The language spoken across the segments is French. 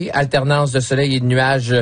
Alternance de soleil et de nuages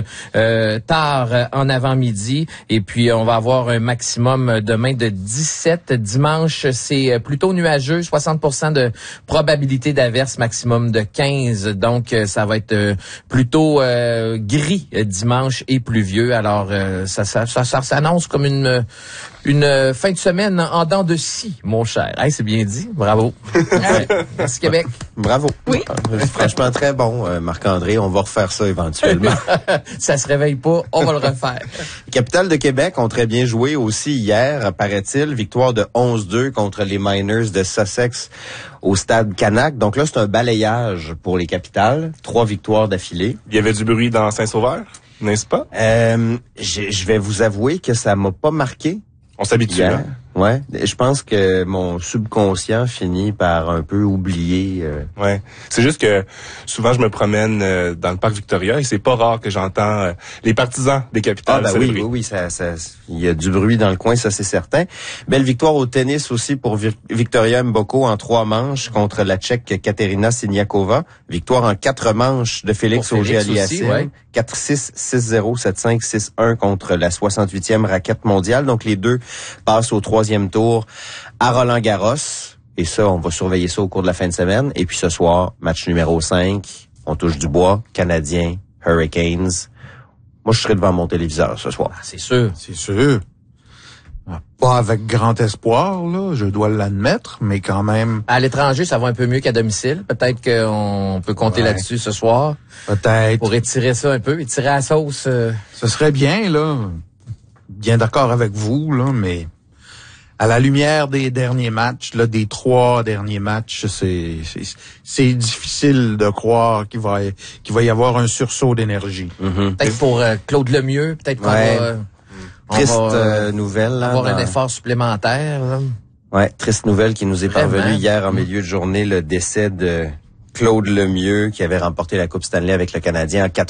tard en avant-midi. Et puis, on va avoir un maximum demain de 17. Dimanche, c'est plutôt nuageux, 60% de probabilité d'averse, maximum de 15. Donc, ça va être plutôt gris dimanche et pluvieux. Alors, ça s'annonce comme une fin de semaine en dents de scie, mon cher. Hey, c'est bien dit. Bravo. Ouais. Merci, Québec. Bravo. Oui. Franchement, très bon, Marc-André. On va refaire ça éventuellement. Ça se réveille pas, on va le refaire. Les Capitals de Québec ont très bien joué aussi hier, paraît-il. Victoire de 11-2 contre les Miners de Sussex au stade Canac. Donc là, c'est un balayage pour les Capitals. 3 victoires d'affilée. Il y avait du bruit dans Saint-Sauveur, n'est-ce pas? Je vais vous avouer que ça m'a pas marqué. On s'habitue, hein? Ouais, je pense que mon subconscient finit par un peu oublier. Ouais, c'est juste que souvent je me promène dans le parc Victoria et c'est pas rare que j'entends les partisans des Capitals. Ah ben oui, ça, il y a du bruit dans le coin, ça c'est certain. Belle victoire au tennis aussi pour Victoria Mboko en 3 manches contre la Tchèque Katerina Siniakova. Victoire en 4 manches de Félix Auger-Aliassime. Ouais. 4-6, 6-0, 7-5, 6-1 contre la 68e raquette mondiale. Donc les deux passent au 3e tour à Roland-Garros. Et ça, on va surveiller ça au cours de la fin de semaine. Et puis ce soir, match numéro 5. On touche du bois. Canadiens, Hurricanes. Moi, je serai devant mon téléviseur ce soir. Ah, c'est sûr. C'est sûr. Pas avec grand espoir, là, je dois l'admettre, mais quand même. À l'étranger, ça va un peu mieux qu'à domicile. Peut-être qu'on peut compter là-dessus ce soir. Peut-être. Pour étirer ça un peu, étirer la sauce. Ce serait bien, là. Bien d'accord avec vous, là, mais à la lumière des derniers matchs, là, des 3 derniers matchs, c'est difficile de croire qu'il va y avoir un sursaut d'énergie. Mm-hmm. Peut-être pour Claude Lemieux, peut-être qu'on va... Triste nouvelle. Là, avoir un effort supplémentaire. Là. Ouais, triste nouvelle qui nous est parvenue hier en milieu de journée, le décès de Claude Lemieux qui avait remporté la Coupe Stanley avec le Canadien en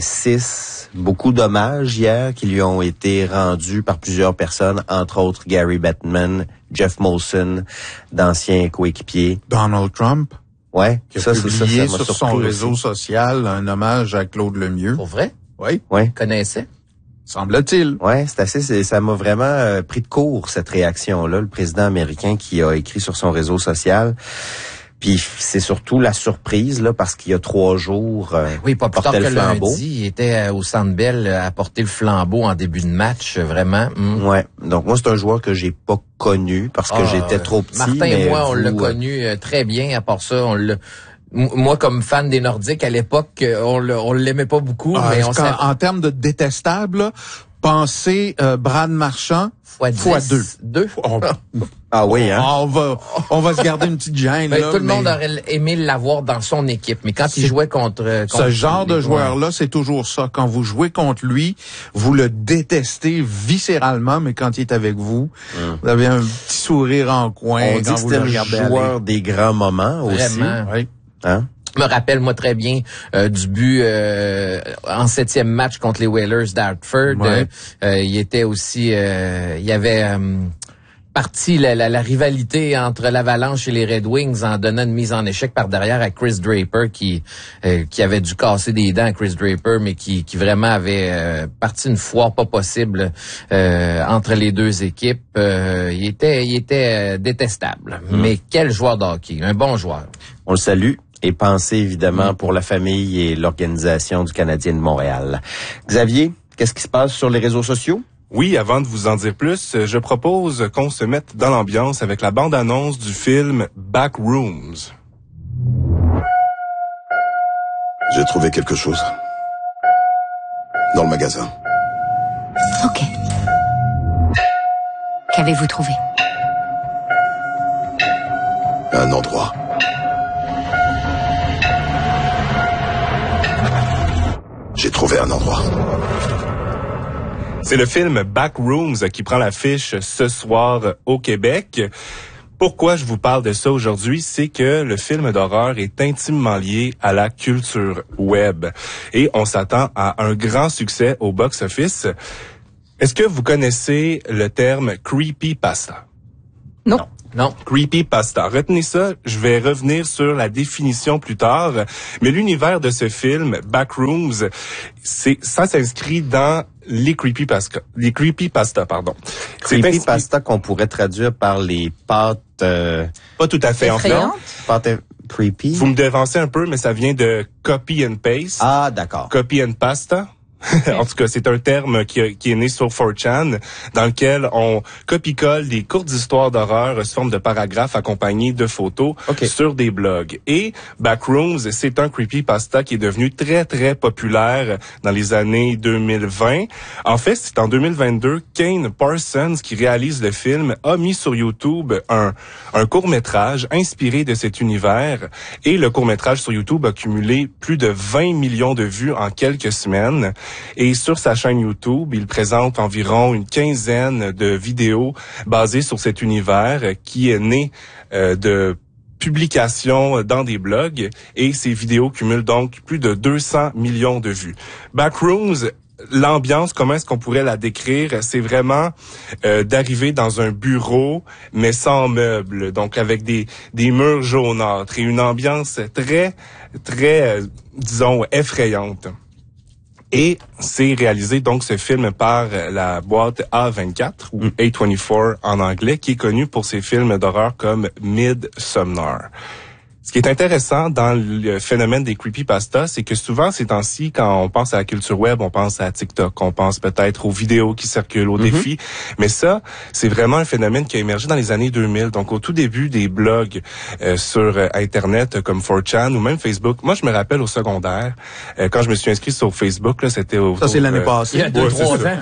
86. Beaucoup d'hommages hier qui lui ont été rendus par plusieurs personnes, entre autres Gary Bettman, Jeff Molson, d'anciens coéquipiers. Donald Trump. Ouais, qui a publié sur son réseau social un hommage à Claude Lemieux. Pour vrai? Oui. Ouais. Connaissait? Semble-t-il. Ouais, ça m'a vraiment pris de court cette réaction-là, le président américain qui a écrit sur son réseau social. Puis c'est surtout la surprise là parce qu'il y a 3 jours, oui, pas plus tard que lundi, il était au Centre Bell à porter le flambeau en début de match, vraiment. Ouais. Donc moi c'est un joueur que j'ai pas connu parce que j'étais trop petit. Martin et moi on l'a connu très bien. À part ça, moi, comme fan des Nordiques, à l'époque, on l'aimait pas beaucoup, mais en termes de détestable, là, pensez Brad Marchand fois 2. Ah oui, hein? On va se garder une petite gêne. Là, tout le monde aurait aimé l'avoir dans son équipe, mais quand il jouait contre ce genre de joueur-là, c'est toujours ça. Quand vous jouez contre lui, vous le détestez viscéralement, mais quand il est avec vous, vous avez un petit sourire en coin. On dit que c'était le joueur des grands moments aussi. Vraiment. Oui. Hein? Je me rappelle, moi, très bien du but en 7e match contre les Whalers d'Hartford. Ouais. Il était aussi... il y avait parti la rivalité entre l'Avalanche et les Red Wings en donnant une mise en échec par derrière à Chris Draper qui avait dû casser des dents à Chris Draper, mais qui vraiment avait parti une foire pas possible entre les deux équipes. Il était détestable. Mais quel joueur de hockey, un bon joueur. On le salue. Et pensez évidemment pour la famille et l'organisation du Canadien de Montréal. Xavier, qu'est-ce qui se passe sur les réseaux sociaux? Oui, avant de vous en dire plus, je propose qu'on se mette dans l'ambiance avec la bande-annonce du film Backrooms. J'ai trouvé quelque chose. Dans le magasin. Ok. Qu'avez-vous trouvé? Un endroit. J'ai trouvé un endroit. C'est le film Backrooms qui prend l'affiche ce soir au Québec. Pourquoi je vous parle de ça aujourd'hui? C'est que le film d'horreur est intimement lié à la culture web. Et on s'attend à un grand succès au box-office. Est-ce que vous connaissez le terme creepypasta? Non. Non. Creepypasta. Retenez ça, je vais revenir sur la définition plus tard. Mais l'univers de ce film, Backrooms, ça s'inscrit dans les creepypasta. Creepypasta qu'on pourrait traduire par les pâtes... Pas tout à fait, en fait. Pâtes creepy. Vous me devancez un peu, mais ça vient de copy and paste. Ah, d'accord. Copy and pasta. En tout cas, c'est un terme qui est né sur 4chan, dans lequel on copie-colle des courtes histoires d'horreur sous forme de paragraphes accompagnés de photos sur des blogs. Et Backrooms, c'est un creepypasta qui est devenu très, très populaire dans les années 2020. En fait, c'est en 2022, Kane Parsons, qui réalise le film, a mis sur YouTube un court-métrage inspiré de cet univers. Et le court-métrage sur YouTube a cumulé plus de 20 millions de vues en quelques semaines. Et sur sa chaîne YouTube, il présente environ une quinzaine de vidéos basées sur cet univers qui est né de publications dans des blogs. Et ces vidéos cumulent donc plus de 200 millions de vues. Backrooms, l'ambiance, comment est-ce qu'on pourrait la décrire? C'est vraiment d'arriver dans un bureau, mais sans meubles, donc avec des murs jaunâtres et une ambiance très, très, disons, effrayante. Et c'est réalisé, donc, ce film par la boîte A24, ou A24 en anglais, qui est connue pour ses films d'horreur comme Midsommar. Ce qui est intéressant dans le phénomène des creepypasta, c'est que souvent, ces temps-ci, quand on pense à la culture web, on pense à TikTok, on pense peut-être aux vidéos qui circulent, aux défis. Mais ça, c'est vraiment un phénomène qui a émergé dans les années 2000. Donc, au tout début des blogs sur Internet comme 4chan ou même Facebook. Moi, je me rappelle au secondaire, quand je me suis inscrit sur Facebook, là, c'était Ça, c'est l'année passée. Il y a 2-3 ans.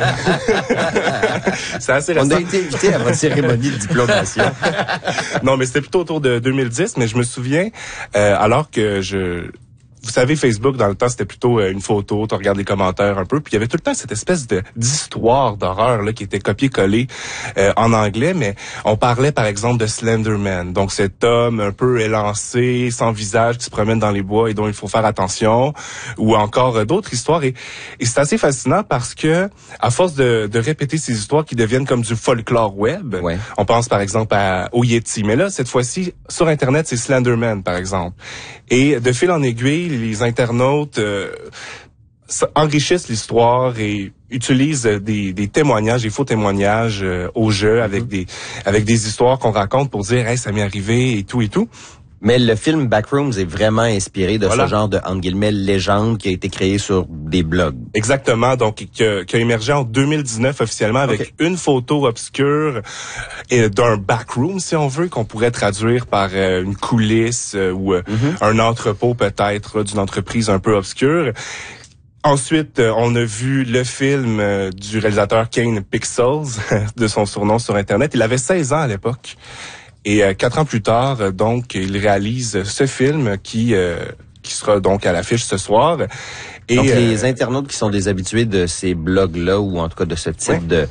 C'est assez récent. On a été invité à votre cérémonie de diplomation. Non, mais c'était plutôt autour de 2010, mais je me souviens, alors que vous savez, Facebook, dans le temps, c'était plutôt une photo, tu regardes les commentaires un peu, puis il y avait tout le temps cette espèce d'histoire d'horreur là qui était copiée-collée en anglais, mais on parlait, par exemple, de Slenderman, donc cet homme un peu élancé, sans visage, qui se promène dans les bois et dont il faut faire attention, ou encore d'autres histoires, et c'est assez fascinant parce que, à force de répéter ces histoires qui deviennent comme du folklore web, on pense, par exemple, au Yeti, mais là, cette fois-ci, sur Internet, c'est Slenderman, par exemple, et de fil en aiguille, les internautes enrichissent l'histoire et utilisent des témoignages, des faux témoignages au jeu avec des histoires qu'on raconte pour dire « Hey, ça m'est arrivé » et tout et tout. Mais le film Backrooms est vraiment inspiré de ce genre de, entre guillemets, légende qui a été créée sur des blogs. Exactement, donc qui a émergé en 2019 officiellement avec une photo obscure d'un backroom, si on veut, qu'on pourrait traduire par une coulisse ou un entrepôt peut-être d'une entreprise un peu obscure. Ensuite, on a vu le film du réalisateur Kane Pixels, de son surnom sur Internet. Il avait 16 ans à l'époque. Et 4 ans plus tard, donc, il réalise ce film qui sera donc à l'affiche ce soir. Et donc, les internautes qui sont des habitués de ces blogs-là, ou en tout cas de ce type de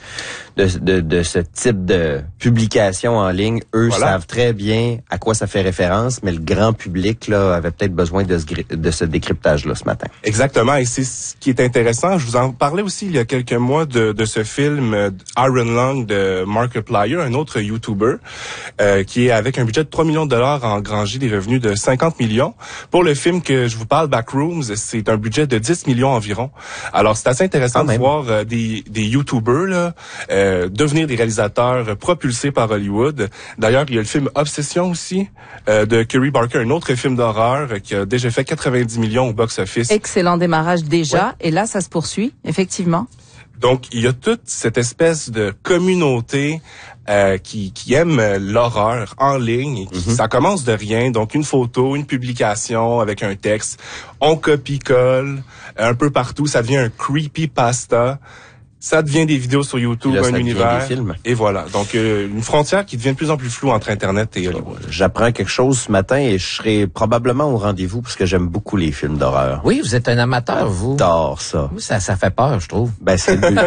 ce type de publication en ligne, eux savent très bien à quoi ça fait référence, mais le grand public là avait peut-être besoin de ce décryptage-là ce matin. Exactement, et c'est ce qui est intéressant. Je vous en parlais aussi il y a quelques mois de ce film Iron Lung de Markiplier, un autre YouTuber, qui est avec un budget de 3 millions de dollars a engrangé des revenus de 50 millions. Pour le film que je vous parle, Backrooms, c'est un budget de 10 millions environ. Alors, c'est assez intéressant de voir des YouTubers là, devenir des réalisateurs propulsés par Hollywood. D'ailleurs, il y a le film Obsession aussi de Kerry Barker, un autre film d'horreur qui a déjà fait 90 millions au box-office. Excellent démarrage déjà, et là, ça se poursuit, effectivement. Donc, il y a toute cette espèce de communauté qui aime l'horreur en ligne. Ça commence de rien, donc une photo, une publication avec un texte. On copie-colle un peu partout. Ça devient un creepypasta. Ça devient des vidéos sur YouTube, là, un univers. Des films. Et voilà. Donc, une frontière qui devient de plus en plus floue entre Internet et Hollywood. J'apprends quelque chose ce matin et je serai probablement au rendez-vous parce que j'aime beaucoup les films d'horreur. Oui, vous êtes un amateur, vous. J'adore ça. Oui, ça fait peur, je trouve. Ben, c'est le but.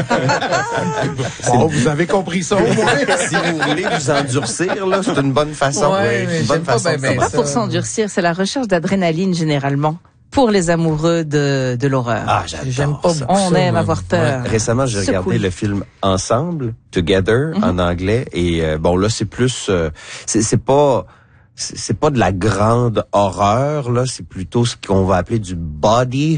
Bon, vous avez compris ça au moins. Si vous voulez vous endurcir, là, c'est une bonne façon. Ouais, mais une bonne j'aime pas façon. ben C'est pas pour s'endurcir, c'est la recherche d'adrénaline généralement. pour les amoureux de l'horreur. Ah, j'adore J'aime pas ça. On ça, aime moi. avoir peur. Récemment, j'ai C'est regardé cool. le film Ensemble, Together, en anglais, et bon là, c'est plus, c'est pas de la grande horreur là, c'est plutôt ce qu'on va appeler du body